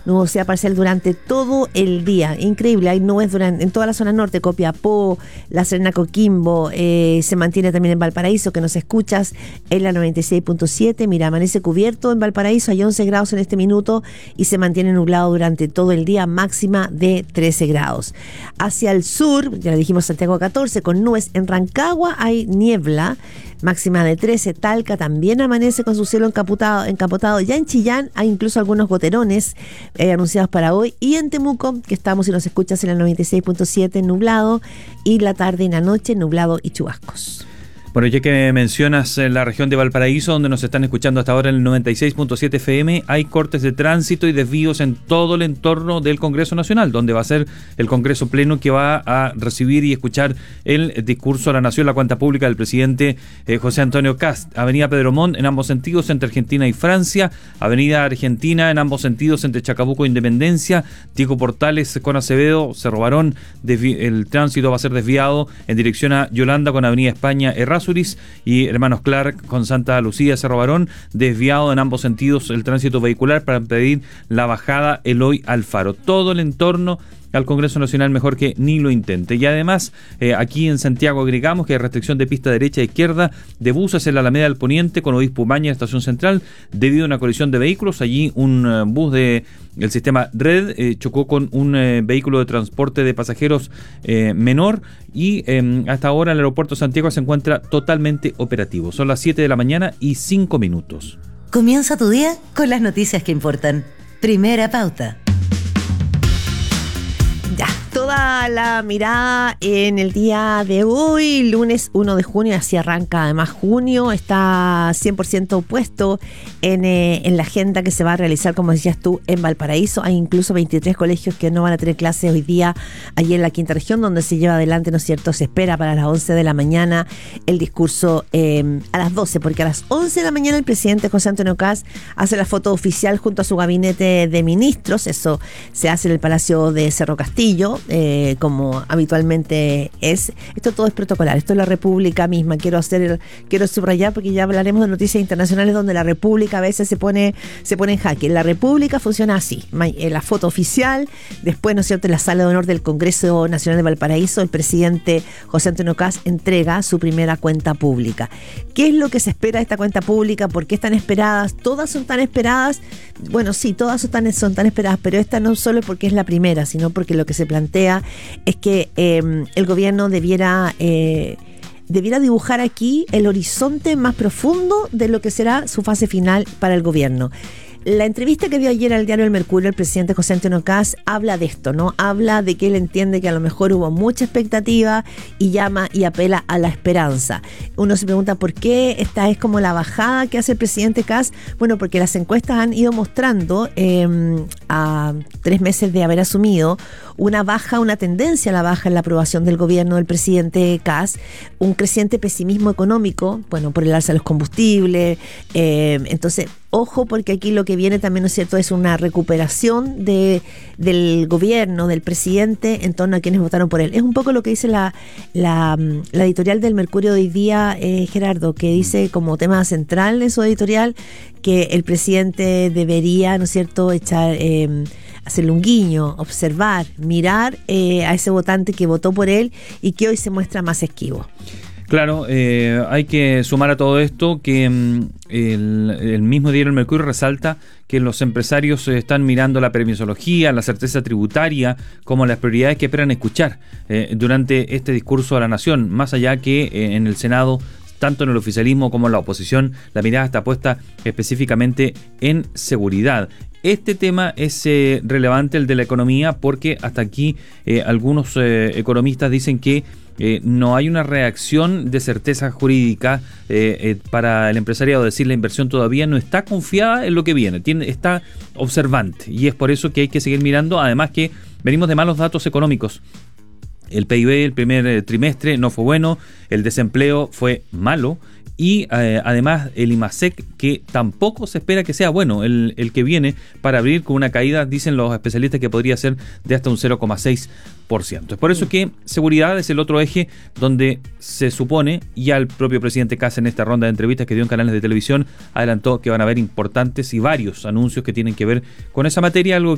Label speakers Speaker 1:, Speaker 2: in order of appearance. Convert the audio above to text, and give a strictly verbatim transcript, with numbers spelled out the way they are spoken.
Speaker 1: nubosidad parcial durante todo el día. Increíble, hay nubes durante, en toda la zona norte, Copiapó, La Serena, Coquimbo, eh, se mantiene también en Valparaíso, que nos escuchas en la noventa y seis punto siete. Mira, amanece cubierto en Valparaíso, hay once grados en este minuto y se mantiene nublado durante todo el día, máxima de trece grados. Hacia el sur, ya le dijimos Santiago catorce, con nubes. En Rancagua hay niebla, máxima de trece. Talca también amanece con su cielo encapotado. encapotado. Ya en Chillán hay incluso algunos goterones eh, anunciados para hoy. Y en Temuco, que estamos, si nos escuchas, en la noventa y seis punto siete, nublado. Y la tarde y la noche, nublado y chubascos.
Speaker 2: Bueno, ya que mencionas la región de Valparaíso, donde nos están escuchando hasta ahora en el noventa y seis punto siete F M, hay cortes de tránsito y desvíos en todo el entorno del Congreso Nacional, donde va a ser el Congreso Pleno que va a recibir y escuchar el discurso a la Nación, la cuenta pública del presidente eh, José Antonio Kast. Avenida Pedro Montt en ambos sentidos entre Argentina y Francia, Avenida Argentina en ambos sentidos entre Chacabuco e Independencia, Diego Portales con Acevedo, Cerro Barón, desvi- el tránsito va a ser desviado en dirección a Yolanda con Avenida España, Errázuriz, y Hermanos Clark con Santa Lucía, Cerro Barón, desviado en ambos sentidos el tránsito vehicular para impedir la bajada Eloy Alfaro. Todo el entorno al Congreso Nacional mejor que ni lo intente. Y además, eh, aquí en Santiago agregamos que hay restricción de pista derecha e izquierda de buses en la Alameda del Poniente con Obispo Umaña, Estación Central, debido a una colisión de vehículos. Allí un uh, bus de el sistema Red eh, chocó con un eh, vehículo de transporte de pasajeros eh, menor y eh, hasta ahora el aeropuerto de Santiago se encuentra totalmente operativo. Son las siete de la mañana y cinco minutos.
Speaker 3: Comienza tu día con las noticias que importan. Primera pauta.
Speaker 1: Ya, toda la mirada en el día de hoy, lunes uno de junio, así arranca además junio, está cien por ciento puesto en, eh, en la agenda que se va a realizar, como decías tú, en Valparaíso. Hay incluso veintitrés colegios que no van a tener clases hoy día, allí en la quinta región, donde se lleva adelante, ¿no es cierto? Se espera para las once de la mañana el discurso eh, a las doce, porque a las once de la mañana el presidente José Antonio Kast hace la foto oficial junto a su gabinete de ministros. Eso se hace en el Palacio de Cerro Castillo. Eh, como habitualmente es. Esto todo es protocolar, esto es la República misma. Quiero hacer, quiero subrayar, porque ya hablaremos de noticias internacionales donde la República a veces se pone, se pone en jaque. La República funciona así: la foto oficial, después, ¿no es cierto?, en la sala de honor del Congreso Nacional de Valparaíso, el presidente José Antonio Kast entrega su primera cuenta pública. ¿Qué es lo que se espera de esta cuenta pública? ¿Por qué están esperadas? ¿Todas son tan esperadas? Bueno, sí, todas son tan, son tan esperadas, pero esta no solo porque es la primera, sino porque lo que se plantea es que eh, el gobierno debiera eh, debiera dibujar aquí el horizonte más profundo de lo que será su fase final para el gobierno. La entrevista que dio ayer al diario El Mercurio el presidente José Antonio Kast habla de esto, ¿no? Habla de que él entiende que a lo mejor hubo mucha expectativa y llama y apela a la esperanza. Uno se pregunta por qué esta es como la bajada que hace el presidente Kast. Bueno, porque las encuestas han ido mostrando eh, a tres meses de haber asumido una baja, una tendencia a la baja en la aprobación del gobierno del presidente Kast, un creciente pesimismo económico, bueno, por el alza de los combustibles. Eh, entonces, ojo, porque aquí lo que viene también, ¿no es cierto?, es una recuperación de, del gobierno, del presidente, en torno a quienes votaron por él. Es un poco lo que dice la, la, la editorial del Mercurio de hoy día, eh, Gerardo, que dice como tema central en su editorial que el presidente debería, ¿no es cierto?, echar... Eh, hacerle un guiño, observar, mirar eh, a ese votante que votó por él y que hoy se muestra más esquivo.
Speaker 2: Claro, eh, hay que sumar a todo esto que mm, el, el mismo diario El Mercurio resalta que los empresarios están mirando la permisología, la certeza tributaria como las prioridades que esperan escuchar eh, durante este discurso a la nación, más allá que eh, en el Senado, tanto en el oficialismo como en la oposición, la mirada está puesta específicamente en seguridad. Este tema es eh, relevante, el de la economía, porque hasta aquí eh, algunos eh, economistas dicen que eh, no hay una reacción de certeza jurídica eh, eh, para el empresariado. Decir, la inversión todavía no está confiada en lo que viene, tiene, está observante, y es por eso que hay que seguir mirando. Además que venimos de malos datos económicos. El P I B el primer eh, trimestre no fue bueno, el desempleo fue malo y eh, además el IMASEC, que tampoco se espera que sea bueno el, el que viene para abrir con una caída, dicen los especialistas, que podría ser de hasta un cero coma seis por ciento. Es por eso que seguridad es el otro eje donde se supone, ya el propio presidente Kast en esta ronda de entrevistas que dio en canales de televisión adelantó que van a haber importantes y varios anuncios que tienen que ver con esa materia, algo